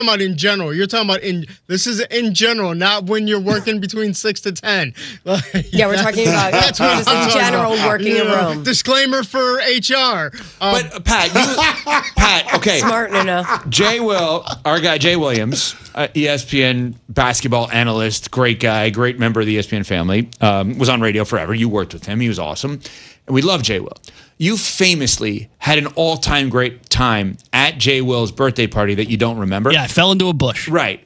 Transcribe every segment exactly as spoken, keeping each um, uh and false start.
about in general. You're talking about in this is in general, not when you're working between six to ten. Like, yeah, we're talking about that's what just in general about. working You a know, room. Disclaimer for H R. Um, But uh, Pat, you, Pat, okay. Smart enough. Jay Will, our guy Jay Williams, uh, E S P N basketball analyst, great guy, great member of the E S P N family, um, was on radio forever. You worked with him. He was awesome. And we love Jay Will. You famously had an all-time great time at Jay Will's birthday party that you don't remember. Yeah, I fell into a bush. Right.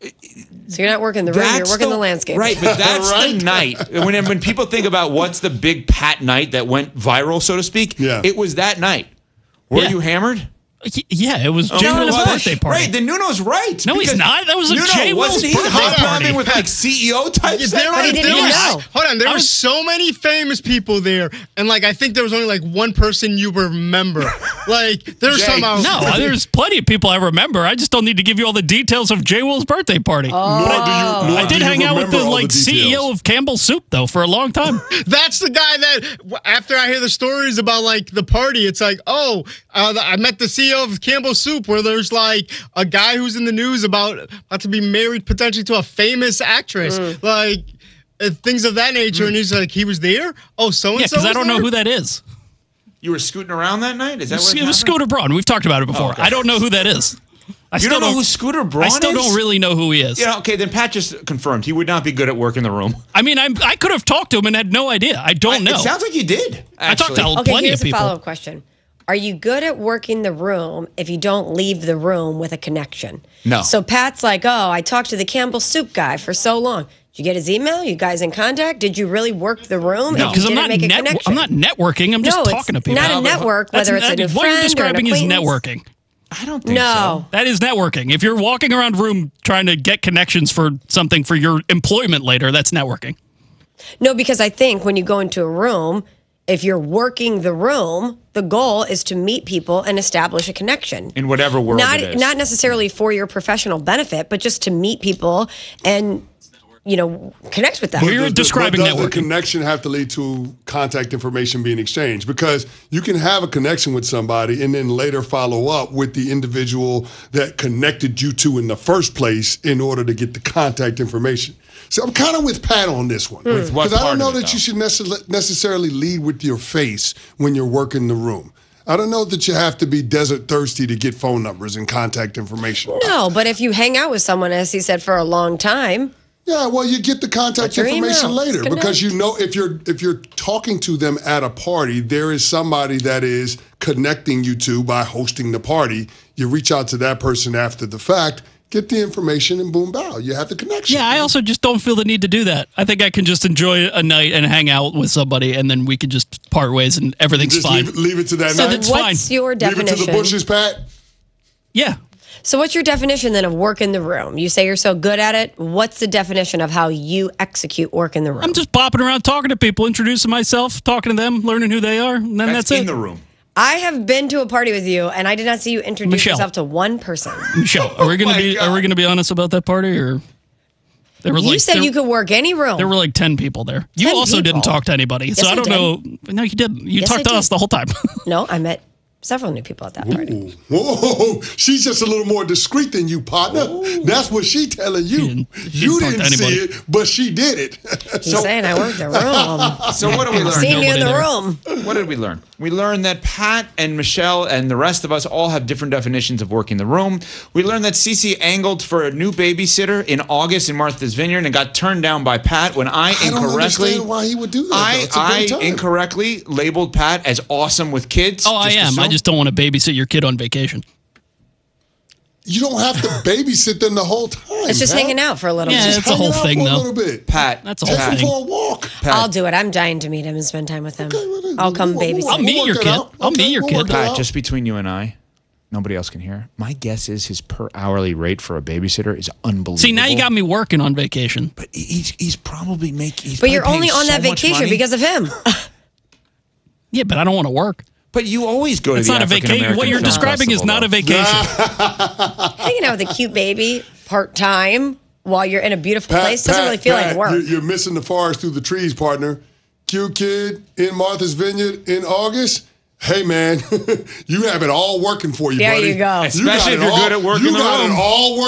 So you're not working the room, you're That's working the, the landscape. Right, but that's Right. the night. When, when people think about what's the big Pat night that went viral, so to speak, Yeah. it was that night. Were Yeah. you hammered? Y- Yeah, it was Jay No, Will's it was. birthday party. Right, then Nuno's right. No, he's because not. That was a Nuno, Jay Will's wasn't he birthday hobnobbing party. with like C E O types? Yeah, that there night? were, he didn't there even was, know. Hold on, there I were was- so many famous people there, and like I think there was only like one person you remember. Like there's Jay. somehow No, there's plenty of people I remember. I just don't need to give you all the details of Jay Will's birthday party. Nor do you, nor I do did you hang out with remember the all like C E O details. of Campbell's Soup though for a long time. That's the guy that after I hear the stories about like the party, it's like, oh, uh, I met the C E O of Campbell's Soup, where there's like a guy who's in the news about about to be married potentially to a famous actress, like uh, things of that nature, and he's like, he was there. Oh, so and Yeah, so. because I don't know who that is. You were scooting around that night? Is that what It was happened? Scooter Braun. We've talked about it before. Oh, okay. I don't know who that is. I You still don't know who Scooter Braun I still is? don't really know who he is. Yeah, okay, then Pat just confirmed he would not be good at work in the room. I mean, I'm, I could have talked to him and had no idea. I don't know. It sounds like you did. I talked actually. to Okay, plenty here's of a people. follow-up question. Are you good at working the room if you don't leave the room with a connection? No. So Pat's like, oh, I talked to the Campbell Soup guy for so long. Did you get his email? You guys in contact? Did you really work the room? No, if because you I'm didn't not make a net- connection? I'm not networking. I'm just no, talking to it's people. not a No, but network, That's- whether it's a that- new what friend you're describing or is an acquaintance. networking. I don't think No. so. That is networking. If you're walking around a room trying to get connections for something for your employment later, that's networking. No, because I think when you go into a room, if you're working the room, the goal is to meet people and establish a connection. In whatever world not it is. not necessarily for your professional benefit, but just to meet people and you know connect with them. We're Does the- describing but does the networking. connection have to lead to contact information being exchanged? Because you can have a connection with somebody and then later follow up with the individual that connected you to in the first place in order to get the contact information. So I'm kind of with Pat on this one. With what Because I part don't know of it, that though? you should necess- necessarily lead with your face when you're working the room. I don't know that you have to be desert thirsty to get phone numbers and contact information. No, but if you hang out with someone, as he said, for a long time, Yeah, well, you get the contact What's your information email? later Let's because you connect. know if you're if you're talking to them at a party, there is somebody that is connecting you to by hosting the party. You reach out to that person after the fact, get the information, and boom, bow, you have the connection. Yeah, I also just don't feel the need to do that. I think I can just enjoy a night and hang out with somebody, and then we can just part ways, and everything's just fine. leave, leave it to that So night. that's what's fine. your Leave it definition? to the bushes, Pat. Yeah. So what's your definition then of work in the room? You say you're so good at it. What's the definition of how you execute work in the room? I'm just bopping around talking to people, introducing myself, talking to them, learning who they are, and then that's, That's in it. the room. I have been to a party with you, and I did not see you introduce Michelle. yourself to one person. Michelle, are we gonna Oh my be God. are we gonna be honest about that party, or there were You like said there, you could work any room. there were like ten people there. You ten also didn't people? talk to anybody, so Yes, I I don't did. know. No, you didn't. You Yes, talked I to did. us the whole time. No, I met several new people at that party. Whoa, she's just a little more discreet than you, partner. That's what she telling you. didn't- she you didn't talk didn't to see anybody. it, but she did it. He's saying I worked the room. So what did we learn? Seen you in nobody the there. room. What did we learn? We learned that Pat and Michelle and the rest of us all have different definitions of working the room. We learned that Cece angled for a new babysitter in August in Martha's Vineyard and got turned down by Pat when I, I don't incorrectly understand why he would do that. though. I, It's a I great time. incorrectly labeled Pat as awesome with kids. Oh, I Just am. I assume- just don't want to babysit your kid on vacation. You don't have to babysit them the whole time. It's just Pat. hanging out for a little Yeah, bit. it's a Hanging whole out thing, for a though. little bit. Pat. That's a Take whole him thing. for a walk. Pat. I'll do it. I'm dying to meet him and spend time with him. Okay, well, I'll come we'll- we'll- babysit. I'll meet we'll your work it kid. out. I'll meet your we'll kid. work it Pat, out. just between you and I, nobody else can hear. My guess is his per hourly rate for a babysitter is unbelievable. See, now you got me working on vacation. But he's he's probably making. But you're only on that vacation because of him. Yeah, but I don't want to work. But you always go to It's the not a African vacation. American What you're Film describing is Festival, not a though. vacation. Hanging out with a cute baby part time while you're in a beautiful Pat, place doesn't Pat, really feel Pat, like work. You're, you're missing the forest through the trees, partner. Cute kid in Martha's Vineyard in August. hey, man, you have it all working for you, There buddy. you go. Especially if you're all, good at working You the got room. it all working.